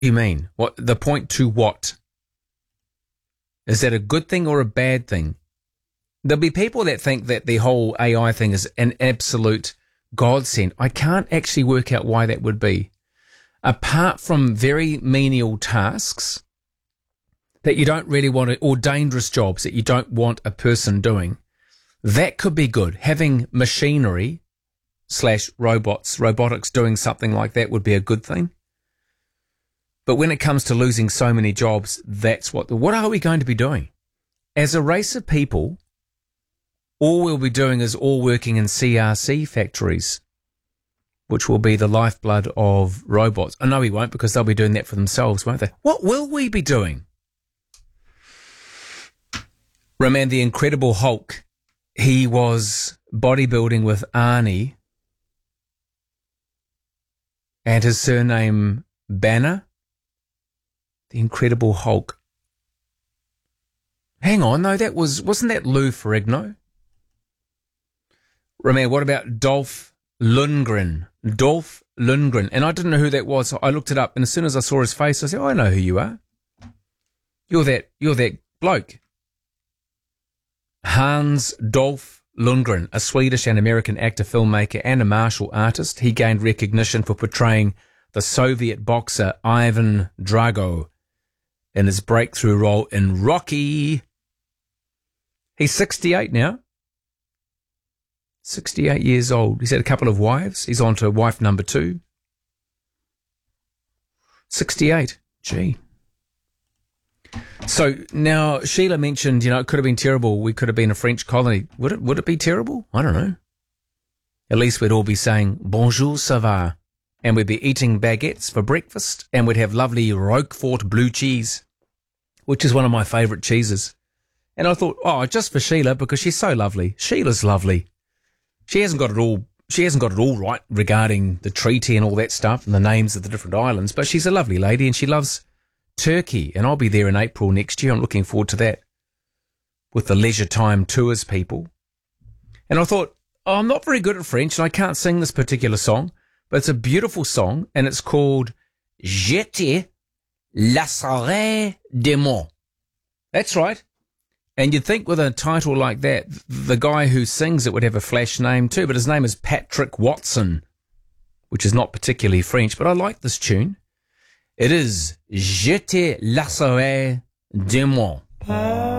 you mean? What the point to what? Is that a good thing or a bad thing? There'll be people that think that the whole AI thing is an absolute godsend. I can't actually work out why that would be. Apart from very menial tasks that you don't really want to, or dangerous jobs that you don't want a person doing, that could be good. Having machinery / robotics doing something like that would be a good thing. But when it comes to losing so many jobs, that's what are we going to be doing? As a race of people, all we'll be doing is all working in CRC factories, which will be the lifeblood of robots. Oh, no, we won't, because they'll be doing that for themselves, won't they? What will we be doing? Remember the Incredible Hulk? He was bodybuilding with Arnie, and his surname Banner. The Incredible Hulk. Hang on, no, wasn't that Lou Ferrigno? Remember, what about Dolph Lundgren? Dolph Lundgren. And I didn't know who that was, so I looked it up, and as soon as I saw his face, I said, oh, I know who you are. You're that bloke. Hans Dolph Lundgren, a Swedish and American actor, filmmaker, and a martial artist. He gained recognition for portraying the Soviet boxer Ivan Drago in his breakthrough role in Rocky. He's 68 now. 68 years old. He's had a couple of wives. He's on to wife number 2. 68. Gee. So now Sheila mentioned, it could have been terrible. We could have been a French colony. Would it be terrible? I don't know. At least we'd all be saying, bonjour, ça va. And we'd be eating baguettes for breakfast, and we'd have lovely Roquefort blue cheese, which is one of my favourite cheeses. And I thought, just for Sheila, because she's so lovely. Sheila's lovely. She hasn't got it all right regarding the treaty and all that stuff and the names of the different islands, but she's a lovely lady, and she loves Turkey, and I'll be there in April next year. I'm looking forward to that with the Leisure Time Tours people. And I thought, I'm not very good at French, and I can't sing this particular song, but it's a beautiful song, and it's called Je te laisserai des mots. That's right. And you'd think with a title like that, the guy who sings it would have a flash name too, but his name is Patrick Watson, which is not particularly French, but I like this tune. It is Je te laisserai des mots.